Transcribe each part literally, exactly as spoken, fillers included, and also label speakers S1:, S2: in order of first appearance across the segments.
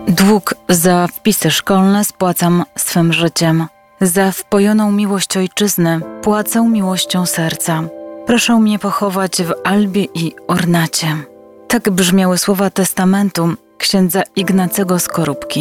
S1: Dług za wpisy szkolne spłacam swym życiem. Za wpojoną miłość ojczyzny płacę miłością serca. Proszę mnie pochować w albie i ornacie. Tak brzmiały słowa testamentu księdza Ignacego Skorupki.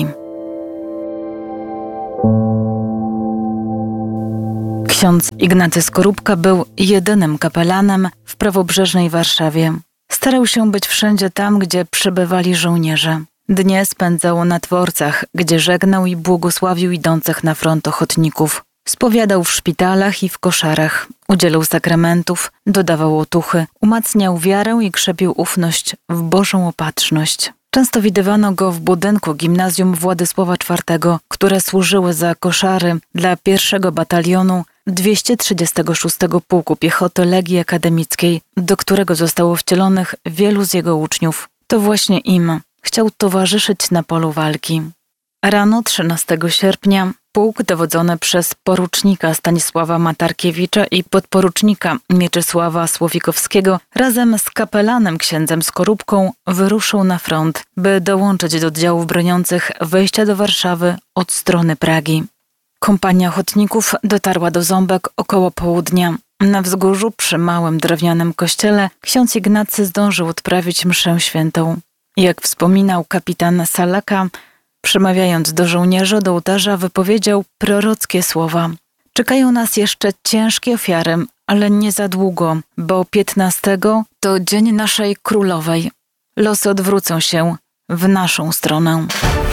S1: Ksiądz Ignacy Skorupka był jedynym kapelanem w prawobrzeżnej Warszawie. Starał się być wszędzie tam, gdzie przebywali żołnierze. Dnie spędzał na dworcach, gdzie żegnał i błogosławił idących na front ochotników. Spowiadał w szpitalach i w koszarach, udzielał sakramentów, dodawał otuchy, umacniał wiarę i krzepił ufność w Bożą opatrzność. Często widywano go w budynku gimnazjum Władysława czwartego, które służyły za koszary dla pierwszego batalionu dwieście trzydziestego szóstego Pułku Piechoty Legii Akademickiej, do którego zostało wcielonych wielu z jego uczniów. To właśnie im chciał towarzyszyć na polu walki. Rano trzynastego sierpnia pułk dowodzony przez porucznika Stanisława Matarkiewicza i podporucznika Mieczysława Słowikowskiego razem z kapelanem księdzem Skorupką wyruszył na front, by dołączyć do oddziałów broniących wejścia do Warszawy od strony Pragi. Kompania ochotników dotarła do Ząbek około południa. Na wzgórzu przy małym drewnianym kościele ksiądz Ignacy zdążył odprawić mszę świętą. Jak wspominał kapitan Salaka, przemawiając do żołnierzy do ołtarza, wypowiedział prorockie słowa. Czekają nas jeszcze ciężkie ofiary, ale nie za długo, bo piętnastego to dzień naszej królowej. Losy odwrócą się w naszą stronę.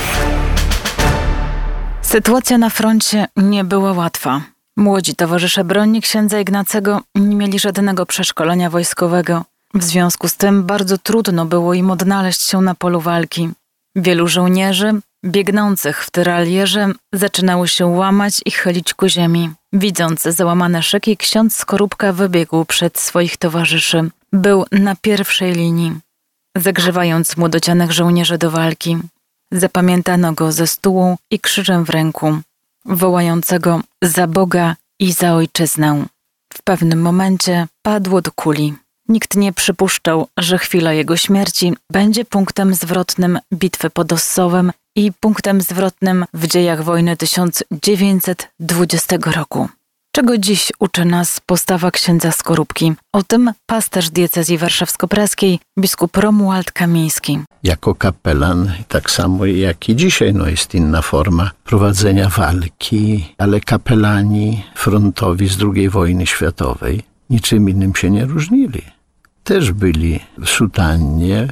S1: Sytuacja na froncie nie była łatwa. Młodzi towarzysze broni księdza Ignacego nie mieli żadnego przeszkolenia wojskowego. W związku z tym bardzo trudno było im odnaleźć się na polu walki. Wielu żołnierzy, biegnących w tyralierze, zaczynało się łamać i chylić ku ziemi. Widząc załamane szyki, ksiądz Skorupka wybiegł przed swoich towarzyszy. Był na pierwszej linii, zagrzewając młodocianych żołnierzy do walki. Zapamiętano go ze stułą i krzyżem w ręku, wołającego za Boga i za ojczyznę. W pewnym momencie padło do kuli. Nikt nie przypuszczał, że chwila jego śmierci będzie punktem zwrotnym bitwy pod Ossowem i punktem zwrotnym w dziejach wojny tysiąc dziewięćset dwudziestego roku. Czego dziś uczy nas postawa księdza Skorupki? O tym pasterz diecezji warszawsko-praskiej, biskup Romuald Kamiński.
S2: Jako kapelan, tak samo jak i dzisiaj, no jest inna forma prowadzenia walki, ale kapelani frontowi z drugiej wojny światowej niczym innym się nie różnili. Też byli w sutannie,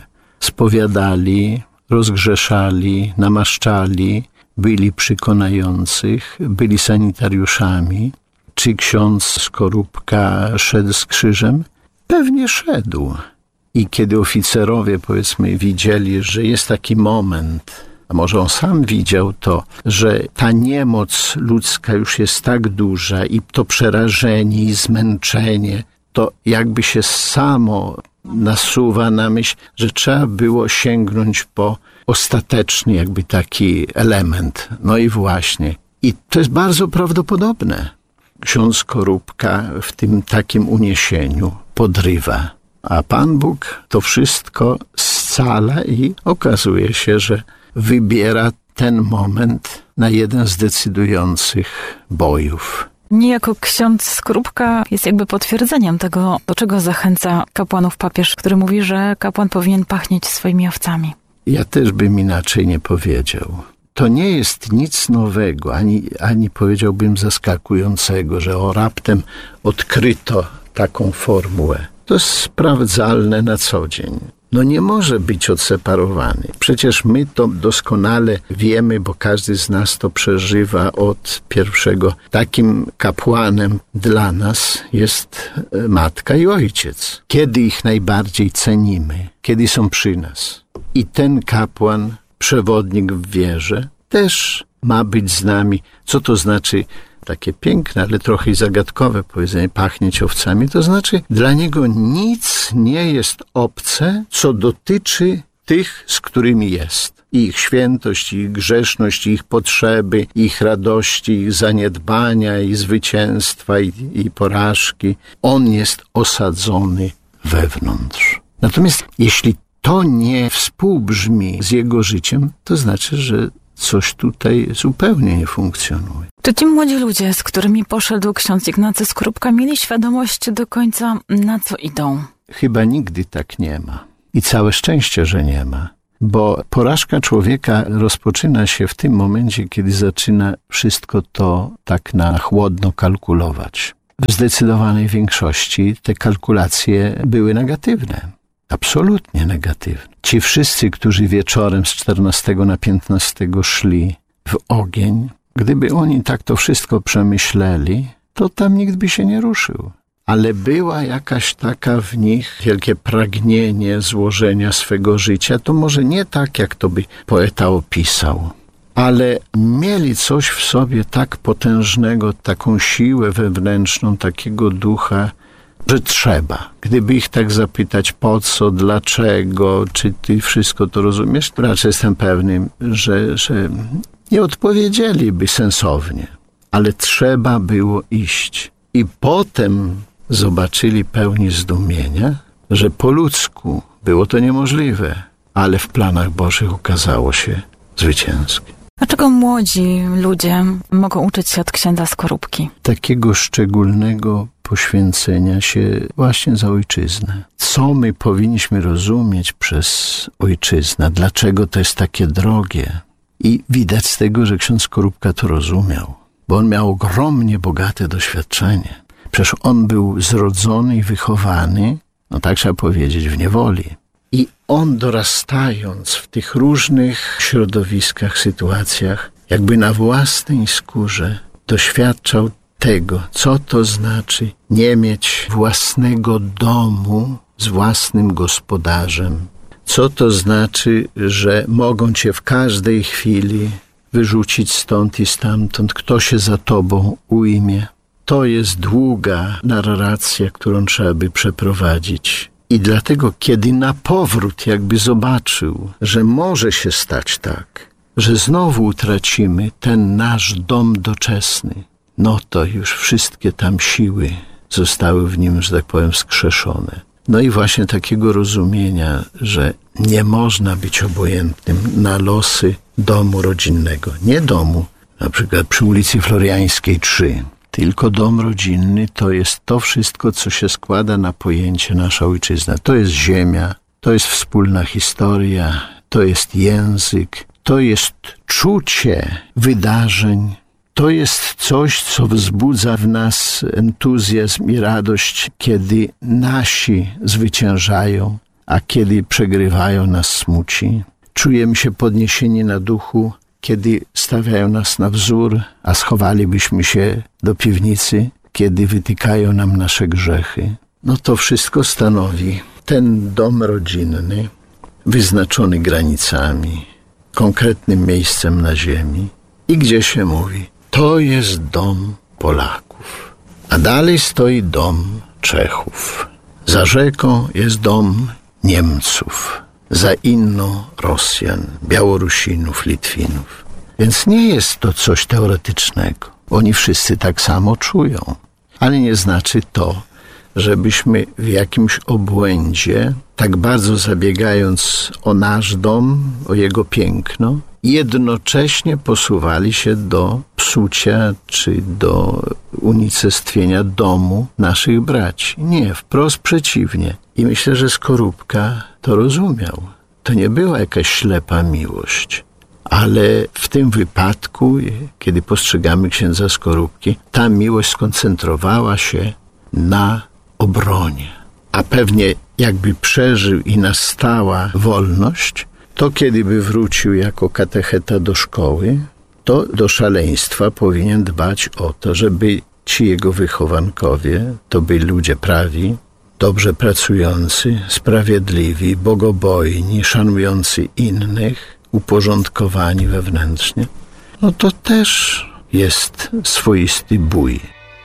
S2: spowiadali, rozgrzeszali, namaszczali, byli przy konających, byli sanitariuszami. Czy ksiądz Skorupka szedł z krzyżem? Pewnie szedł. I kiedy oficerowie, powiedzmy, widzieli, że jest taki moment, a może on sam widział to, że ta niemoc ludzka już jest tak duża i to przerażenie i zmęczenie, to jakby się samo nasuwa na myśl, że trzeba było sięgnąć po ostateczny jakby taki element. No i właśnie. I to jest bardzo prawdopodobne. Ksiądz Skorupka w tym takim uniesieniu podrywa. A Pan Bóg to wszystko scala i okazuje się, że wybiera ten moment na jeden z decydujących bojów.
S1: Niejako ksiądz Skorupka jest jakby potwierdzeniem tego, do czego zachęca kapłanów papież, który mówi, że kapłan powinien pachnieć swoimi owcami.
S2: Ja też bym inaczej nie powiedział. To nie jest nic nowego, ani, ani powiedziałbym zaskakującego, że o raptem odkryto taką formułę. To jest sprawdzalne na co dzień. No nie może być odseparowany. Przecież my to doskonale wiemy, bo każdy z nas to przeżywa od pierwszego. Takim kapłanem dla nas jest matka i ojciec. Kiedy ich najbardziej cenimy? Kiedy są przy nas? I ten kapłan, przewodnik w wierze, też ma być z nami. Co to znaczy? Takie piękne, ale trochę i zagadkowe powiedzenie, pachnieć owcami, to znaczy dla niego nic nie jest obce, co dotyczy tych, z którymi jest. Ich świętość, ich grzeszność, ich potrzeby, ich radości, ich zaniedbania, i zwycięstwa, i, i porażki. On jest osadzony wewnątrz. Natomiast jeśli to nie współbrzmi z jego życiem, to znaczy, że coś tutaj zupełnie nie funkcjonuje.
S1: Czy ci młodzi ludzie, z którymi poszedł ksiądz Ignacy Skorupka, mieli świadomość do końca, na co idą?
S2: Chyba nigdy tak nie ma. I całe szczęście, że nie ma. Bo porażka człowieka rozpoczyna się w tym momencie, kiedy zaczyna wszystko to tak na chłodno kalkulować. W zdecydowanej większości te kalkulacje były negatywne. Absolutnie negatywne. Ci wszyscy, którzy wieczorem z czternastego na piętnastego szli w ogień, gdyby oni tak to wszystko przemyśleli, to tam nikt by się nie ruszył. Ale była jakaś taka w nich wielkie pragnienie złożenia swego życia. To może nie tak, jak to by poeta opisał, ale mieli coś w sobie tak potężnego, taką siłę wewnętrzną, takiego ducha, że trzeba. Gdyby ich tak zapytać, po co, dlaczego, czy ty wszystko to rozumiesz, to raczej jestem pewny, że, że nie odpowiedzieliby sensownie. Ale trzeba było iść. I potem zobaczyli pełni zdumienia, że po ludzku było to niemożliwe, ale w planach Bożych okazało się zwycięskie.
S1: Dlaczego młodzi ludzie mogą uczyć się od księdza Skorupki?
S2: Takiego szczególnego poświęcenia się właśnie za ojczyznę. Co my powinniśmy rozumieć przez ojczyznę? Dlaczego to jest takie drogie? I widać z tego, że ksiądz Skorupka to rozumiał, bo on miał ogromnie bogate doświadczenie. Przecież on był zrodzony i wychowany, no tak trzeba powiedzieć, w niewoli. I on dorastając w tych różnych środowiskach, sytuacjach, jakby na własnej skórze doświadczał tego, co to znaczy nie mieć własnego domu z własnym gospodarzem. Co to znaczy, że mogą cię w każdej chwili wyrzucić stąd i stamtąd, kto się za tobą ujmie. To jest długa narracja, którą trzeba by przeprowadzić. I dlatego, kiedy na powrót jakby zobaczył, że może się stać tak, że znowu utracimy ten nasz dom doczesny, no to już wszystkie tam siły zostały w nim, że tak powiem, wskrzeszone. No i właśnie takiego rozumienia, że nie można być obojętnym na losy domu rodzinnego. Nie domu, na przykład przy ulicy Floriańskiej trzy, tylko dom rodzinny to jest to wszystko, co się składa na pojęcie nasza ojczyzna. To jest ziemia, to jest wspólna historia, to jest język, to jest czucie wydarzeń, to jest coś, co wzbudza w nas entuzjazm i radość, kiedy nasi zwyciężają, a kiedy przegrywają, nas smuci. Czujemy się podniesieni na duchu, kiedy stawiają nas na wzór, a schowalibyśmy się do piwnicy, kiedy wytykają nam nasze grzechy. No to wszystko stanowi ten dom rodzinny, wyznaczony granicami, konkretnym miejscem na ziemi i gdzie się mówi, to jest dom Polaków, a dalej stoi dom Czechów. Za rzeką jest dom Niemców, za inną Rosjan, Białorusinów, Litwinów. Więc nie jest to coś teoretycznego. Oni wszyscy tak samo czują. Ale nie znaczy to, żebyśmy w jakimś obłędzie, tak bardzo zabiegając o nasz dom, o jego piękno, jednocześnie posuwali się do psucia czy do unicestwienia domu naszych braci. Nie, wprost przeciwnie. I myślę, że Skorupka to rozumiał. To nie była jakaś ślepa miłość. Ale w tym wypadku, kiedy postrzegamy księdza Skorupki, ta miłość skoncentrowała się na obronie. A pewnie jakby przeżył i nastała wolność, to kiedy by wrócił jako katecheta do szkoły, to do szaleństwa powinien dbać o to, żeby ci jego wychowankowie to byli ludzie prawi, dobrze pracujący, sprawiedliwi, bogobojni, szanujący innych, uporządkowani wewnętrznie. No to też jest swoisty bój.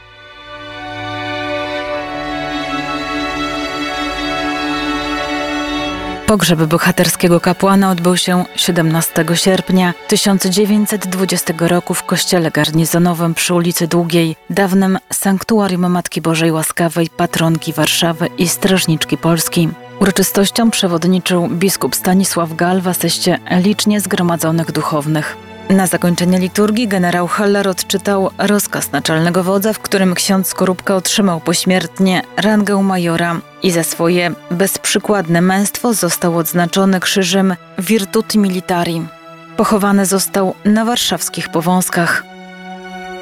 S1: Pogrzeb bohaterskiego kapłana odbył się siedemnastego sierpnia tysiąc dziewięćset dwudziestego roku w kościele garnizonowym przy ulicy Długiej, dawnym sanktuarium Matki Bożej Łaskawej, patronki Warszawy i strażniczki Polski. Uroczystością przewodniczył biskup Stanisław Gal w asyście licznie zgromadzonych duchownych. Na zakończenie liturgii generał Haller odczytał rozkaz naczelnego wodza, w którym ksiądz Skorupka otrzymał pośmiertnie rangę majora i za swoje bezprzykładne męstwo został odznaczony krzyżem Virtuti Militari. Pochowany został na warszawskich Powązkach.